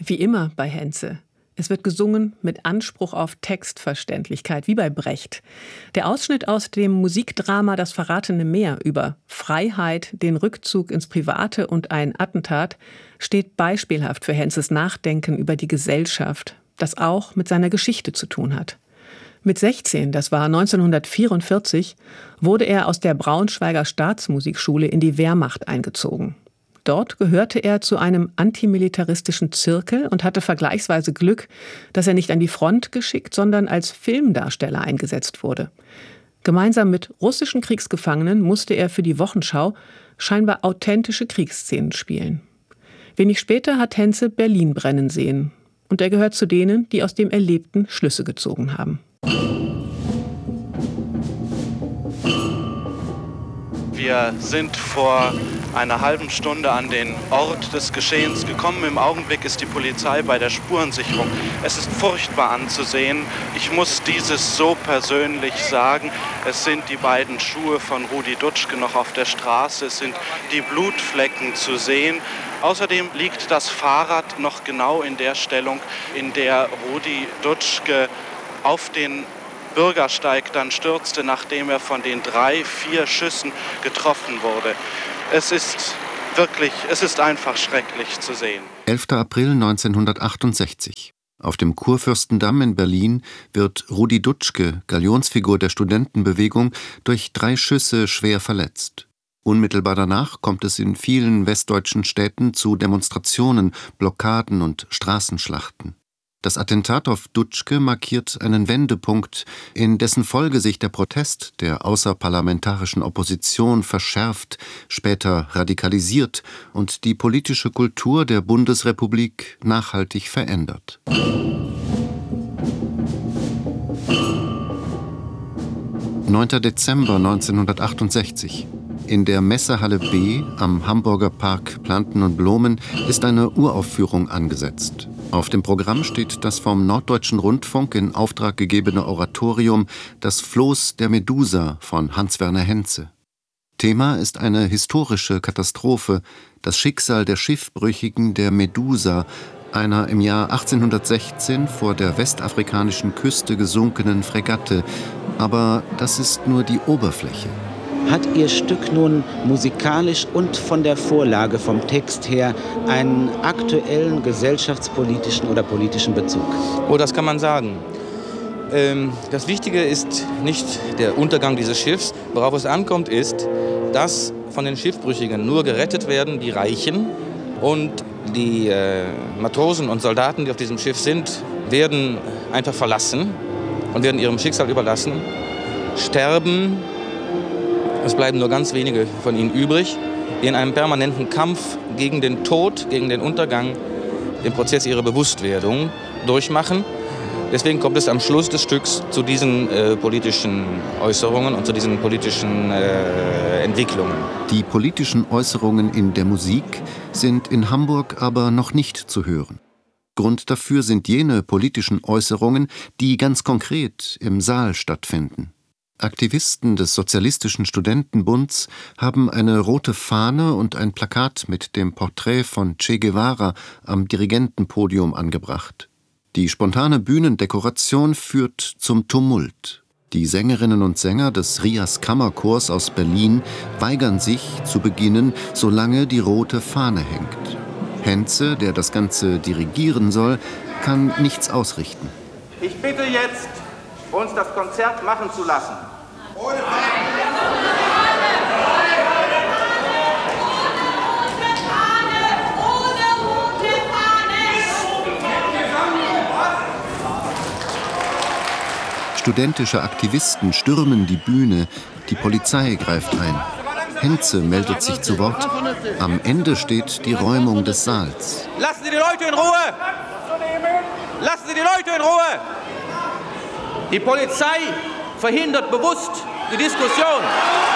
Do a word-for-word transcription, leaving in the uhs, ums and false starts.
Wie immer bei Henze. Es wird gesungen mit Anspruch auf Textverständlichkeit, wie bei Brecht. Der Ausschnitt aus dem Musikdrama Das verratene Meer über Freiheit, den Rückzug ins Private und ein Attentat steht beispielhaft für Henzes Nachdenken über die Gesellschaft, das auch mit seiner Geschichte zu tun hat. Mit sechzehn, das war neunzehnhundertvierundvierzig, wurde er aus der Braunschweiger Staatsmusikschule in die Wehrmacht eingezogen. Dort gehörte er zu einem antimilitaristischen Zirkel und hatte vergleichsweise Glück, dass er nicht an die Front geschickt, sondern als Filmdarsteller eingesetzt wurde. Gemeinsam mit russischen Kriegsgefangenen musste er für die Wochenschau scheinbar authentische Kriegsszenen spielen. Wenig später hat Henze Berlin brennen sehen. Und er gehört zu denen, die aus dem Erlebten Schlüsse gezogen haben. Wir sind vor einer halben Stunde an den Ort des Geschehens gekommen. Im Augenblick ist die Polizei bei der Spurensicherung. Es ist furchtbar anzusehen. Ich muss dieses so persönlich sagen. Es sind die beiden Schuhe von Rudi Dutschke noch auf der Straße. Es sind die Blutflecken zu sehen. Außerdem liegt das Fahrrad noch genau in der Stellung, in der Rudi Dutschke auf den Bürgersteig dann stürzte, nachdem er von den drei, vier Schüssen getroffen wurde. Es ist wirklich, es ist einfach schrecklich zu sehen. elfter April neunzehnhundertachtundsechzig. Auf dem Kurfürstendamm in Berlin wird Rudi Dutschke, Galionsfigur der Studentenbewegung, durch drei Schüsse schwer verletzt. Unmittelbar danach kommt es in vielen westdeutschen Städten zu Demonstrationen, Blockaden und Straßenschlachten. Das Attentat auf Dutschke markiert einen Wendepunkt, in dessen Folge sich der Protest der außerparlamentarischen Opposition verschärft, später radikalisiert und die politische Kultur der Bundesrepublik nachhaltig verändert. neunter Dezember neunzehnhundertachtundsechzig. In der Messehalle B am Hamburger Park Planten und Blumen ist eine Uraufführung angesetzt. Auf dem Programm steht das vom Norddeutschen Rundfunk in Auftrag gegebene Oratorium »Das Floß der Medusa« von Hans-Werner Henze. Thema ist eine historische Katastrophe, das Schicksal der Schiffbrüchigen der Medusa, einer im Jahr achtzehnhundertsechzehn vor der westafrikanischen Küste gesunkenen Fregatte. Aber das ist nur die Oberfläche. Hat Ihr Stück nun musikalisch und von der Vorlage, vom Text her, einen aktuellen gesellschaftspolitischen oder politischen Bezug? Oh, das kann man sagen. Ähm, das Wichtige ist nicht der Untergang dieses Schiffs. Worauf es ankommt, ist, dass von den Schiffbrüchigen nur gerettet werden die Reichen und die äh, Matrosen und Soldaten, die auf diesem Schiff sind, werden einfach verlassen und werden ihrem Schicksal überlassen, sterben. Es bleiben nur ganz wenige von ihnen übrig, die in einem permanenten Kampf gegen den Tod, gegen den Untergang, den Prozess ihrer Bewusstwerdung durchmachen. Deswegen kommt es am Schluss des Stücks zu diesen äh, politischen Äußerungen und zu diesen politischen äh, Entwicklungen. Die politischen Äußerungen in der Musik sind in Hamburg aber noch nicht zu hören. Grund dafür sind jene politischen Äußerungen, die ganz konkret im Saal stattfinden. Aktivisten des Sozialistischen Studentenbunds haben eine rote Fahne und ein Plakat mit dem Porträt von Che Guevara am Dirigentenpodium angebracht. Die spontane Bühnendekoration führt zum Tumult. Die Sängerinnen und Sänger des Rias Kammerchors aus Berlin weigern sich zu beginnen, solange die rote Fahne hängt. Henze, der das Ganze dirigieren soll, kann nichts ausrichten. Ich bitte jetzt, uns das Konzert machen zu lassen. Ohne Studentische Aktivisten stürmen die Bühne, die Polizei greift ein. Henze meldet sich zu Wort. Am Ende steht die Räumung des Saals. Lassen Sie die Leute in Ruhe! Lassen Sie die Leute in Ruhe! Die Polizei verhindert bewusst die Diskussion.